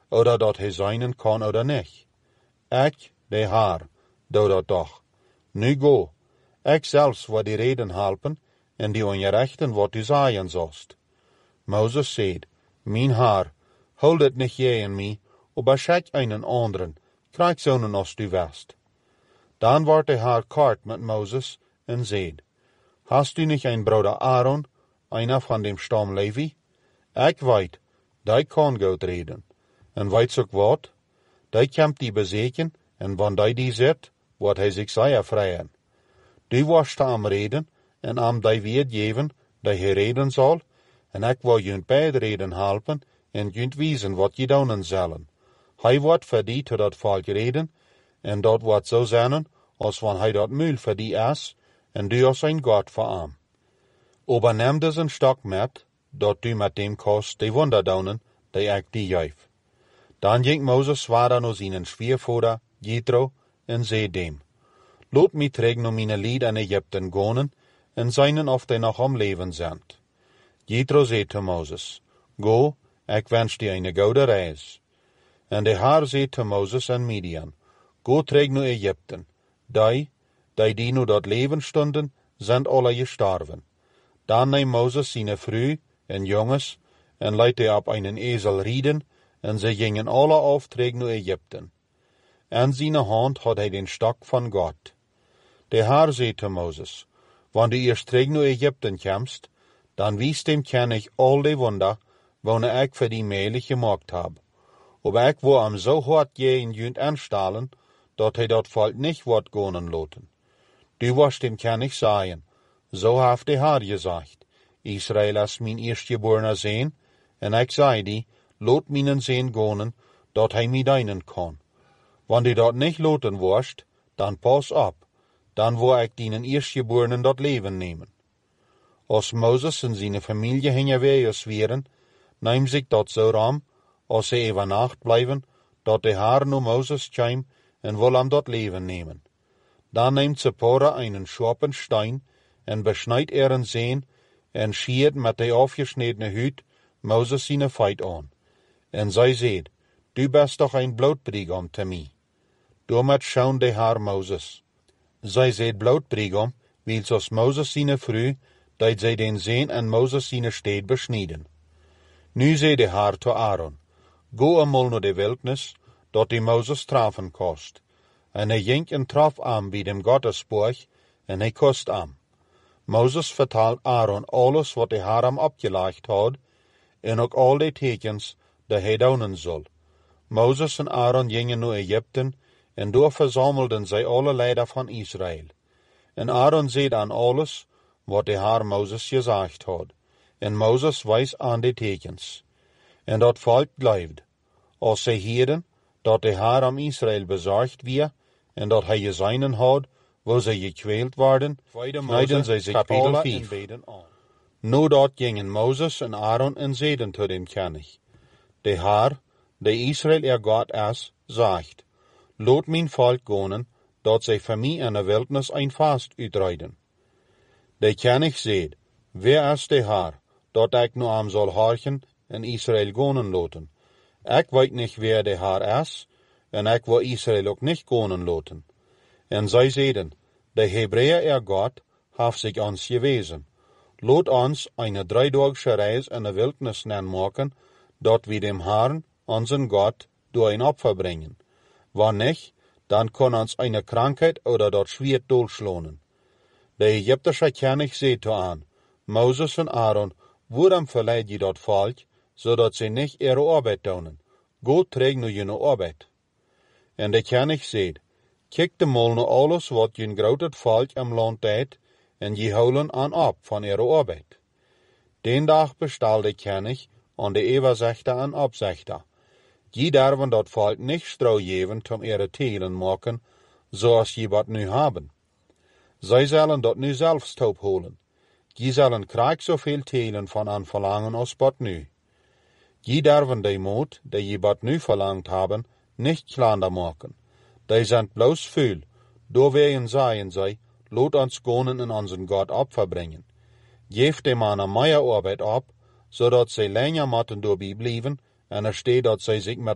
oder dat hij zijnen kan oder niet. Ik, de Heer, doe dat toch. Nu go, ik zelfs word die reden helpen, en die ongerechten wat u zaaien zost. Moses zei, mijn Heer, hold het niet jij en mij, beschik einen anderen, krijgszonen als du west. Dan werd de Heer kort met Moses en zei, hast u niet een broeder Aaron, einer van dem stam Levi? Ik weet, die kan goed reden. En weet ook wat? Die komt die bezeken, en wanneer die zit, wordt hij zich zeer vrijen. Du was am reden, en am die weet geven, die hij reden zal, en ik wil junt beide reden helpen, en junt wijzen wat je doen zullen. Hij wordt voor die tot dat volk reden, en dat wordt zo zijn, als wanneer hij dat muil voor die is, en du als een God voor hem. Overneem dus een stok met, dat du met dem kost die wonder doen, die ik die geef. Dan ging Moses zwaar naar zijn schwiegervader, Jethro, en zei dem, laat mij terug naar mijn lied in Egypten gaan, en zien of die nog om leven zijn. Jethro zei te Moses, go, ik wens die een goede reis. En de Heer zei te Moses en Midian, go terug naar Egypten. Die nu dat leven stonden, zijn alle gestorven. Dan neemt Moses zijn vrouw en jongens, en liet die op een ezel rijden, en ze gingen alle af terug naar Egypten. En zijn hand had hij den stok van God. De Heer zei te Moses, wanneer du eerst terug naar Egypten komst, dan wies dem ken ik al die wonder, wanneer ik voor die meilig gemaakt heb. Maar ik wil hem zo hard tegen junt aanstellen, dat hij dat volk niet wordt gaan laten. Du was dem ken ik zeggen, zo heeft de Heer gezegd, Israël is mijn eerstgeborene zoon, en ik zei die, laat mijn zoon gaan, dat hij mij dienen kan. Wanneer du dat niet laten worst, dan pas op, dan wil ik dienen eerstgeborenen dat leven nemen. Als Moses en zijn familie heen weer zweren, neem zich dat zo ram, als ze even nacht blijven, dat de Heer naar Moses kwam en wil hem dat leven nemen. Dan neemt Zipporah einen scherpen steen en besnijdt een zeen en schiert met de afgesnedene huid Moses zijn feit aan. En zij zei, du bent toch een bloedbrigham te mij. Daarmet schoon de Heer Moses. Zij zei bloedbrigham, wils als Moses zijn vrouw, dat zij den zeen en Moses zijn steed besneden. Nu zei de Heer te Aaron, go eenmaal naar de wildnis, dat die Moses trafen kost. En hij ging en traf aan bij dem Gottesborg, en hij kost aan. Moses vertelt Aaron alles wat de Heer hem opgelegd had, en ook al die tekens die hij doen zal. Moses en Aaron gingen naar Egypten, en daar verzamelden zij alle leider van Israël. En Aaron zei aan alles wat de Heer Moses gezegd had. En Moses wijst aan de tekens. En dat volk blijft. Als zij hielden dat de Heer aan Israël bezorgd weer, en dat hij gezien had, waar zij gekweeld worden, snijden zij zich alle en beden aan. Nu dat gingen Moses en Aaron en zeiden tot hem kennis. De Heer, de Israël God is, zegt, laat mijn volk gaan, dat zij voor mij in de wildnis een vast uitrijden. De kennis zei, wie is de Heer, dat ik nu hem zal horchen en Israël gaan laten. Ik weet niet wie de Heer is, en ik wil Israël ook niet gaan laten. En zij zeiden, de Hebreeën God heeft zich ons gewezen. Laat ons een 3-daagse reis in de wildnis maken, dat we dem Herrn, onze God, door een offer brengen. Wanneer niet, dan kan ons een krankheid oder dat zwiert doodslaan. De Egyptische kennis zei te aan, Moses en Aaron, waarom verleid je dat volk, zodat ze niet ihre arbeid doen? Go terug naar je arbeid. En de kennis zei, kijk de mal naar alles wat je groot volk im land deed, en je houden aan op van ihre arbeid. Den dag bestelde kennis aan de overzichter en opzichter. Je durven dat volk niet strouw geven om ihre telen maken, zoals je wat nu hebben. Zij zullen dat nu zelfs opholen. Je zullen krijg zoveel telen van aan verlangen als wat nu. Je durven de moed, die je wat nu verlangt hebben, niet kleiner maken. Die zijn bloos vuil. Doorwegen zeien zij, laat ons gaan en onze God opfer brengen. Geef de mannen meer arbeid op, zodat zij langer moeten doorbij blijven, en er steht dat zij zich met